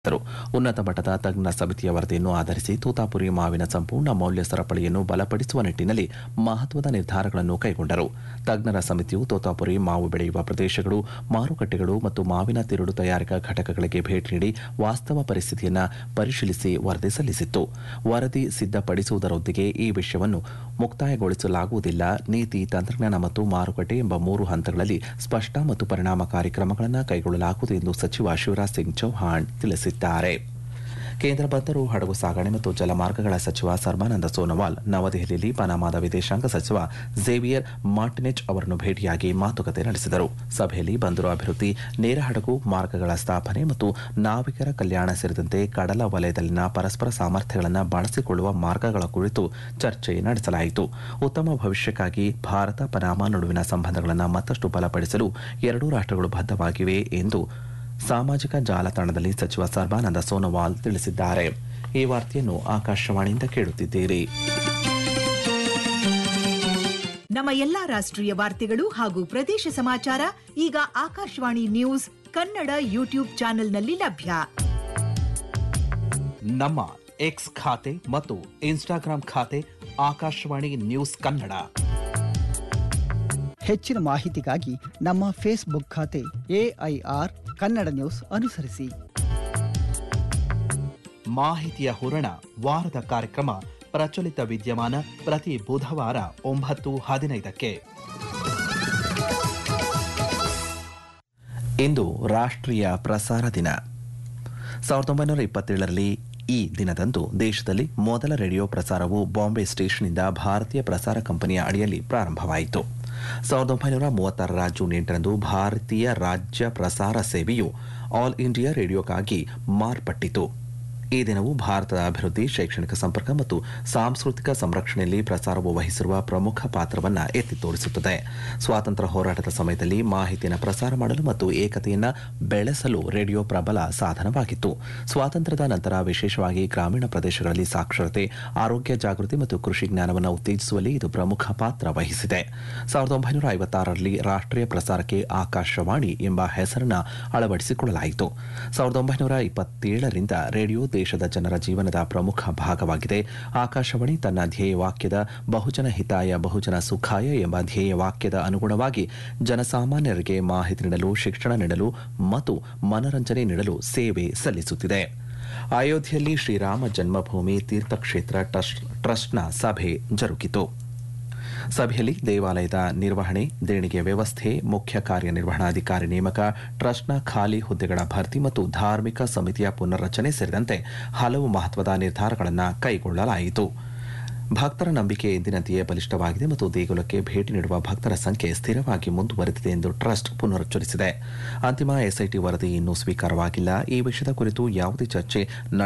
ಉನ್ನತ ಮಟ್ಟದ ತಜ್ಞ ಸಮಿತಿಯ ವರದಿಯನ್ನು ಆಧರಿಸಿ ತೋತಾಪುರಿ ಮಾವಿನ ಸಂಪೂರ್ಣ ಮೌಲ್ಯ ಸರಪಳಿಯನ್ನು ಬಲಪಡಿಸುವ ನಿಟ್ಟಿನಲ್ಲಿ ಮಹತ್ವದ ನಿರ್ಧಾರಗಳನ್ನು ಕೈಗೊಂಡರು. ತಜ್ಞರ ಸಮಿತಿಯು ತೋತಾಪುರಿ ಮಾವು ಬೆಳೆಯುವ ಪ್ರದೇಶಗಳು, ಮಾರುಕಟ್ಟೆಗಳು ಮತ್ತು ಮಾವಿನ ತಿರುಳು ತಯಾರಿಕಾ ಘಟಕಗಳಿಗೆ ಭೇಟಿ ನೀಡಿ ವಾಸ್ತವ ಪರಿಸ್ಥಿತಿಯನ್ನು ಪರಿಶೀಲಿಸಿ ವರದಿ ಸಲ್ಲಿಸಿತ್ತು. ವರದಿ ಸಿದ್ಧಪಡಿಸುವುದರೊಂದಿಗೆ ಈ ವಿಷಯವನ್ನು ಮುಕ್ತಾಯಗೊಳಿಸಲಾಗುವುದಿಲ್ಲ, ನೀತಿ, ತಂತ್ರಜ್ಞಾನ ಮತ್ತು ಮಾರುಕಟ್ಟೆ ಎಂಬ 3 ಹಂತಗಳಲ್ಲಿ ಸ್ಪಷ್ಟ ಮತ್ತು ಪರಿಣಾಮಕಾರಿ ಕ್ರಮಗಳನ್ನು ಕೈಗೊಳ್ಳಲಾಗುವುದು ಎಂದು ಸಚಿವ ಶಿವರಾಜ್ ಸಿಂಗ್ ಚೌಹಾಣ್ ತಿಳಿಸಿದ್ದಾರೆ. ಕೇಂದ್ರ ಬಂದರು, ಹಡಗು ಸಾಗಣೆ ಮತ್ತು ಜಲಮಾರ್ಗಗಳ ಸಚಿವ ಸರ್ಬಾನಂದ ಸೋನೋವಾಲ್ ನವದೆಹಲಿಯಲ್ಲಿ ಪನಾಮಾದ ವಿದೇಶಾಂಗ ಸಚಿವ ಝೇವಿಯರ್ ಮಾರ್ಟಿನೆಜ್ ಅವರನ್ನು ಭೇಟಿಯಾಗಿ ಮಾತುಕತೆ ನಡೆಸಿದರು. ಸಭೆಯಲ್ಲಿ ಬಂದರು ಅಭಿವೃದ್ಧಿ, ನೇರ ಹಡಗು ಮಾರ್ಗಗಳ ಸ್ಥಾಪನೆ ಮತ್ತು ನಾವಿಕರ ಕಲ್ಯಾಣ ಸೇರಿದಂತೆ ಕಡಲ ವಲಯದಲ್ಲಿನ ಪರಸ್ಪರ ಸಾಮರ್ಥ್ಯಗಳನ್ನು ಬಳಸಿಕೊಳ್ಳುವ ಮಾರ್ಗಗಳ ಕುರಿತು ಚರ್ಚೆ ನಡೆಸಲಾಯಿತು. ಉತ್ತಮ ಭವಿಷ್ಯಕ್ಕಾಗಿ ಭಾರತ ಪನಾಮಾ ನಡುವಿನ ಸಂಬಂಧಗಳನ್ನು ಮತ್ತಷ್ಟು ಬಲಪಡಿಸಲು ಎರಡೂ ರಾಷ್ಟ್ರಗಳು ಬದ್ಧವಾಗಿವೆ ಎಂದು ಸಾಮಾಜಿಕ ಜಾಲತಾಣದಲ್ಲಿ ಸಚಿವ ಸರ್ಬಾನಂದ ಸೋನೋವಾಲ್ ತಿಳಿಸಿದ್ದಾರೆ. ಈ ವಾರ್ತೆಯನ್ನು ಆಕಾಶವಾಣಿಯಿಂದ ಕೇಳುತ್ತಿದ್ದೀರಿ. ನಮ್ಮ ಎಲ್ಲಾ ರಾಷ್ಟ್ರೀಯ ವಾರ್ತೆಗಳು ಹಾಗೂ ಪ್ರದೇಶ ಸಮಾಚಾರ ಈಗ ಆಕಾಶವಾಣಿ ನ್ಯೂಸ್ ಕನ್ನಡ ಯೂಟ್ಯೂಬ್ ಚಾನೆಲ್ನಲ್ಲಿ ಲಭ್ಯ. ನಮ್ಮ ಎಕ್ಸ್ ಖಾತೆ ಮತ್ತು ಇನ್ಸ್ಟಾಗ್ರಾಂ ಖಾತೆ ಆಕಾಶವಾಣಿ ನ್ಯೂಸ್ ಕನ್ನಡ. ಹೆಚ್ಚಿನ ಮಾಹಿತಿಗಾಗಿ ನಮ್ಮ ಫೇಸ್ಬುಕ್ ಖಾತೆ AIR ಕನ್ನಡ ನ್ಯೂಸ್ ಅನುಸರಿಸಿ. ಮಾಹಿತಿಯ ಹೂರಣ ವಾರದ ಕಾರ್ಯಕ್ರಮ ಪ್ರಚಲಿತ ವಿದ್ಯಮಾನ ಪ್ರತಿ ಬುಧವಾರ 9:15ಕ್ಕೆ. ಇಂದು ರಾಷ್ಟ್ರೀಯ ಪ್ರಸಾರ ದಿನ. 1927ರಲ್ಲಿ ಈ ದಿನದಂದು ದೇಶದಲ್ಲಿ ಮೊದಲ ರೇಡಿಯೋ ಪ್ರಸಾರವು ಬಾಂಬೆ ಸ್ಟೇಷನ್ನಿಂದ ಭಾರತೀಯ ಪ್ರಸಾರ ಕಂಪನಿಯ ಅಡಿಯಲ್ಲಿ ಪ್ರಾರಂಭವಾಯಿತು. 1936ರ ಜೂನ್ 8ರಂದು ಭಾರತೀಯ ರಾಜ್ಯ ಪ್ರಸಾರ ಸೇವೆಯು ಆಲ್ ಇಂಡಿಯಾ ರೇಡಿಯೋಕ್ಕಾಗಿ ಮಾರ್ಪಟ್ಟಿತು. ಈ ದಿನವು ಭಾರತದ ಅಭಿವೃದ್ಧಿ, ಶೈಕ್ಷಣಿಕ ಸಂಪರ್ಕ ಮತ್ತು ಸಾಂಸ್ಕೃತಿಕ ಸಂರಕ್ಷಣೆಯಲ್ಲಿ ಪ್ರಸಾರವು ವಹಿಸಿರುವ ಪ್ರಮುಖ ಪಾತ್ರವನ್ನು ಎತ್ತಿ ತೋರಿಸುತ್ತದೆ. ಸ್ವಾತಂತ್ರ್ಯ ಹೋರಾಟದ ಸಮಯದಲ್ಲಿ ಮಾಹಿತಿಯನ್ನು ಪ್ರಸಾರ ಮಾಡಲು ಮತ್ತು ಏಕತೆಯನ್ನು ಬೆಳೆಸಲು ರೇಡಿಯೋ ಪ್ರಬಲ ಸಾಧನವಾಗಿತ್ತು. ಸ್ವಾತಂತ್ರ್ಯದ ನಂತರ ವಿಶೇಷವಾಗಿ ಗ್ರಾಮೀಣ ಪ್ರದೇಶಗಳಲ್ಲಿ ಸಾಕ್ಷರತೆ, ಆರೋಗ್ಯ ಜಾಗೃತಿ ಮತ್ತು ಕೃಷಿ ಜ್ಞಾನವನ್ನು ಉತ್ತೇಜಿಸುವಲ್ಲಿ ಇದು ಪ್ರಮುಖ ಪಾತ್ರ ವಹಿಸಿದೆ. 1956ರಲ್ಲಿ ರಾಷ್ಟ್ರೀಯ ಪ್ರಸಾರಕ್ಕೆ ಆಕಾಶವಾಣಿ ಎಂಬ ಹೆಸರನ್ನು ಅಳವಡಿಸಿಕೊಳ್ಳಲಾಯಿತು. 1927ರಿಂದ ರೇಡಿಯೋ ದೇಶದ ಜನರ ಜೀವನದ ಪ್ರಮುಖ ಭಾಗವಾಗಿದೆ. ಆಕಾಶವಾಣಿ ತನ್ನ ಧ್ಯೇಯವಾಕ್ಯದ ಬಹುಜನ ಹಿತಾಯ ಬಹುಜನ ಸುಖಾಯ ಎಂಬ ಧ್ಯೇಯವಾಕ್ಯದ ಅನುಗುಣವಾಗಿ ಜನಸಾಮಾನ್ಯರಿಗೆ ಮಾಹಿತಿ ನೀಡಲು, ಶಿಕ್ಷಣ ನೀಡಲು ಮತ್ತು ಮನರಂಜನೆ ನೀಡಲು ಸೇವೆ ಸಲ್ಲಿಸುತ್ತಿದೆ. ಅಯೋಧ್ಯೆಯಲ್ಲಿ ಶ್ರೀರಾಮ ಜನ್ಮಭೂಮಿ ತೀರ್ಥಕ್ಷೇತ್ರ ಟ್ರಸ್ಟ್ನ ಸಭೆ ಜರುಗಿತು. ಸಭೆಯಲ್ಲಿ ದೇವಾಲಯದ ನಿರ್ವಹಣೆ, ದೇಣಿಗೆ ವ್ಯವಸ್ಥೆ, ಮುಖ್ಯ ಕಾರ್ಯನಿರ್ವಹಣಾಧಿಕಾರಿ ನೇಮಕ, ಟ್ರಸ್ಟ್ನ ಖಾಲಿ ಹುದ್ದೆಗಳ ಭರ್ತಿ ಮತ್ತು ಧಾರ್ಮಿಕ ಸಮಿತಿಯ ಪುನರ್ರಚನೆ ಸೇರಿದಂತೆ ಹಲವು ಮಹತ್ವದ ನಿರ್ಧಾರಗಳನ್ನು ಕೈಗೊಳ್ಳಲಾಯಿತು. ಭಕ್ತರ ನಂಬಿಕೆ ಎಂದಿನಂತೆಯೇ ಬಲಿಷ್ಠವಾಗಿದೆ ಮತ್ತು ದೇಗುಲಕ್ಕೆ ಭೇಟಿ ನೀಡುವ ಭಕ್ತರ ಸಂಖ್ಯೆ ಸ್ಥಿರವಾಗಿ ಮುಂದುವರೆದಿದೆ ಎಂದು ಟ್ರಸ್ಟ್ ಪುನರುಚ್ಚರಿಸಿದೆ. ಅಂತಿಮ SIT ವರದಿ ಇನ್ನೂ ಸ್ವೀಕಾರವಾಗಿಲ್ಲ. ಈ ವಿಷಯದ ಕುರಿತು ಯಾವುದೇ ಚರ್ಚೆ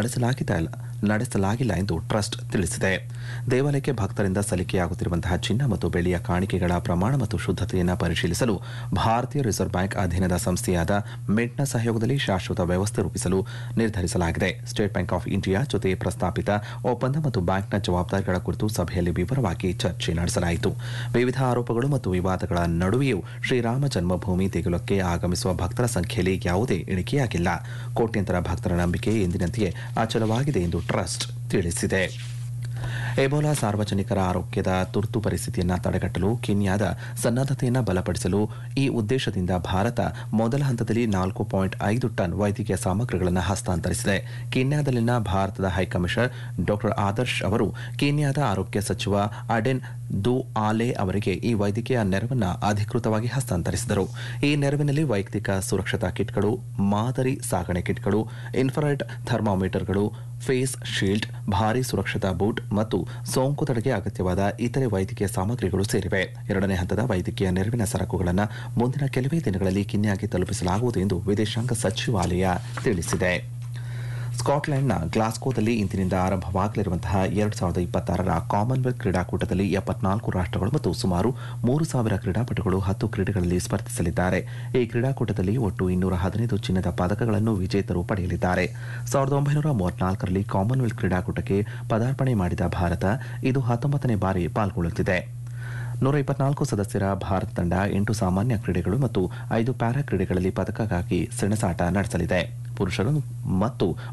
ನಡೆಸಲಾಗಿಲ್ಲ ಎಂದು ಟ್ರಸ್ಟ್ ತಿಳಿಸಿದೆ. ದೇವಾಲಯಕ್ಕೆ ಭಕ್ತರಿಂದ ಸಲ್ಲಿಕೆಯಾಗುತ್ತಿರುವಂತಹ ಚಿನ್ನ ಮತ್ತು ಬೆಳ್ಳಿಯ ಕಾಣಿಕೆಗಳ ಪ್ರಮಾಣ ಮತ್ತು ಶುದ್ಧತೆಯನ್ನು ಪರಿಶೀಲಿಸಲು ಭಾರತೀಯ ರಿಸರ್ವ್ ಬ್ಯಾಂಕ್ ಅಧೀನದ ಸಂಸ್ಥೆಯಾದ ಮಿಂಟ್ನ ಸಹಯೋಗದಲ್ಲಿ ಶಾಶ್ವತ ವ್ಯವಸ್ಥೆ ರೂಪಿಸಲು ನಿರ್ಧರಿಸಲಾಗಿದೆ. ಸ್ಟೇಟ್ ಬ್ಯಾಂಕ್ ಆಫ್ ಇಂಡಿಯಾ ಜೊತೆ ಪ್ರಸ್ತಾಪಿತ ಒಪ್ಪಂದ ಮತ್ತು ಬ್ಯಾಂಕ್ನ ಜವಾಬ್ದಾರಿಗಳ ಕುರಿತು ಸಭೆಯಲ್ಲಿ ವಿವರವಾಗಿ ಚರ್ಚೆ ನಡೆಸಲಾಯಿತು. ವಿವಿಧ ಆರೋಪಗಳು ಮತ್ತು ವಿವಾದಗಳ ನಡುವೆಯೂ ಶ್ರೀರಾಮ ಜನ್ಮಭೂಮಿ ದೇಗುಲಕ್ಕೆ ಆಗಮಿಸುವ ಭಕ್ತರ ಸಂಖ್ಯೆಯಲ್ಲಿ ಯಾವುದೇ ಇಳಿಕೆಯಾಗಿಲ್ಲ. ಕೋಟ್ಯಂತರ ಭಕ್ತರ ನಂಬಿಕೆ ಎಂದಿನಂತೆಯೇ ಅಚಲವಾಗಿದೆ ಎಂದು ಟ್ರಸ್ಟ್ ತಿಳಿಸಿದೆ. ಎಬೋಲಾ ಸಾರ್ವಜನಿಕರ ಆರೋಗ್ಯದ ತುರ್ತು ಪರಿಸ್ಥಿತಿಯನ್ನು ತಡೆಗಟ್ಟಲು ಕೆನ್ಯಾದ ಸನ್ನದ್ಧತೆಯನ್ನು ಬಲಪಡಿಸಲು ಈ ಉದ್ದೇಶದಿಂದ ಭಾರತ ಮೊದಲ ಹಂತದಲ್ಲಿ 4.5 ಟನ್ ವೈದ್ಯಕೀಯ ಸಾಮಗ್ರಿಗಳನ್ನು ಹಸ್ತಾಂತರಿಸಿದೆ. ಕೆನ್ಯಾದಲ್ಲಿನ ಭಾರತದ ಹೈಕಮಿಷನರ್ ಡಾ ಆದರ್ಶ್ ಅವರು ಕೆನ್ಯಾದ ಆರೋಗ್ಯ ಸಚಿವ ಅಡೆನ್ ದುಆಲೆ ಅವರಿಗೆ ಈ ವೈದ್ಯಕೀಯ ನೆರವನ್ನು ಅಧಿಕೃತವಾಗಿ ಹಸ್ತಾಂತರಿಸಿದರು. ಈ ನೆರವಿನಲ್ಲಿ ವೈಯಕ್ತಿಕ ಸುರಕ್ಷತಾ ಕಿಟ್ಗಳು, ಮಾದರಿ ಸಾಗಣೆ ಕಿಟ್ಗಳು, ಇನ್ಫ್ರಾರೆಡ್ ಥರ್ಮಾಮೀಟರ್ಗಳು, ಫೇಸ್ ಶೀಲ್ಡ್, ಭಾರೀ ಸುರಕ್ಷತಾ ಬೂಟ್ ಮತ್ತು ಸೋಂಕು ತಡೆಗೆ ಅಗತ್ಯವಾದ ಇತರೆ ವೈದ್ಯಕೀಯ ಸಾಮಗ್ರಿಗಳು ಸೇರಿವೆ. ಎರಡನೇ ಹಂತದ ವೈದ್ಯಕೀಯ ನೆರವಿನ ಸರಕುಗಳನ್ನು ಮುಂದಿನ ಕೆಲವೇ ದಿನಗಳಲ್ಲಿ ಕೆನ್ಯಾಗೆ ತಲುಪಿಸಲಾಗುವುದು ಎಂದು ವಿದೇಶಾಂಗ ಸಚಿವಾಲಯ ತಿಳಿಸಿದೆ. ಸ್ಕಾಟ್ಲೆಂಡ್ನ ಗ್ಲಾಸ್ಗೋದಲ್ಲಿ ಇಂದಿನಿಂದ ಆರಂಭವಾಗಲಿರುವಂತಹ 2026ರ ಕಾಮನ್ವೆಲ್ತ್ ಕ್ರೀಡಾಕೂಟದಲ್ಲಿ 74 ರಾಷ್ಟ್ರಗಳು ಮತ್ತು ಸುಮಾರು 3,000 ಕ್ರೀಡಾಪಟುಗಳು 10 ಕ್ರೀಡೆಗಳಲ್ಲಿ ಸ್ಪರ್ಧಿಸಲಿದ್ದಾರೆ. ಈ ಕ್ರೀಡಾಕೂಟದಲ್ಲಿ ಒಟ್ಟು 215 ಚಿನ್ನದ ಪದಕಗಳನ್ನು ವಿಜೇತರು ಪಡೆಯಲಿದ್ದಾರೆ. 1934ರಲ್ಲಿ ಕಾಮನ್ವೆಲ್ತ್ ಕ್ರೀಡಾಕೂಟಕ್ಕೆ ಪದಾರ್ಪಣೆ ಮಾಡಿದ ಭಾರತ ಇದು 19ನೇ ಬಾರಿ ಪಾಲ್ಗೊಳ್ಳುತ್ತಿದೆ. 124 ಸದಸ್ಯರ ಭಾರತ ತಂಡ 8 ಸಾಮಾನ್ಯ ಕ್ರೀಡೆಗಳು ಮತ್ತು 5 ಪ್ಯಾರಾ ಕ್ರೀಡೆಗಳಲ್ಲಿ ಪದಕಕ್ಕಾಗಿ ಸೆಣಸಾಟ ನಡೆಸಲಿದೆ. ಪುರುಷರು ಮತ್ತು